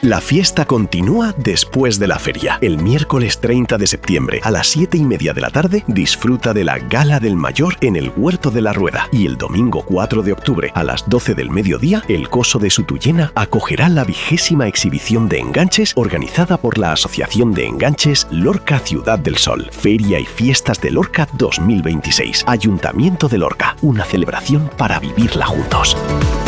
La fiesta continúa después de la feria. El miércoles 30 de septiembre a las 7:30 de la tarde disfruta de la Gala del Mayor en el Huerto de la Rueda. Y el domingo 4 de octubre a las 12 del mediodía, el Coso de Sutullena acogerá la 20ª exhibición de enganches organizada por la Asociación de Enganches Lorca Ciudad del Sol. Feria y Fiestas de Lorca 2026. Ayuntamiento de Lorca. Una celebración para vivirla juntos.